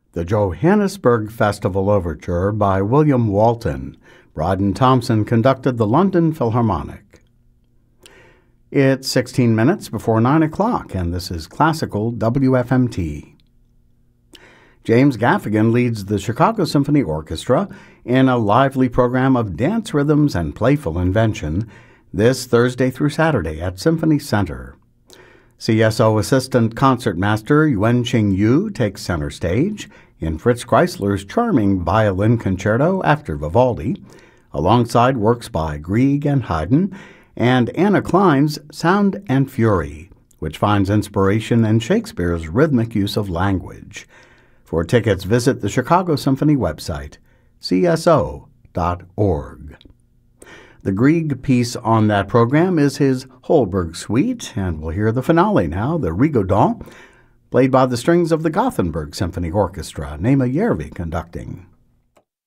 The Johannesburg Festival Overture by William Walton. Bryden Thompson conducted the London Philharmonic. It's 16 minutes before 9 o'clock, and this is Classical WFMT. James Gaffigan leads the Chicago Symphony Orchestra in a lively program of dance rhythms and playful invention this Thursday through Saturday at Symphony Center. CSO Assistant Concertmaster Yuan-Ching Yu takes center stage in Fritz Kreisler's charming violin concerto after Vivaldi, alongside works by Grieg and Haydn, and Anna Klein's Sound and Fury, which finds inspiration in Shakespeare's rhythmic use of language. For tickets, visit the Chicago Symphony website, cso.org. The Grieg piece on that program is his Holberg Suite, and we'll hear the finale now, the Rigodon, played by the strings of the Gothenburg Symphony Orchestra, Nema Järvi conducting.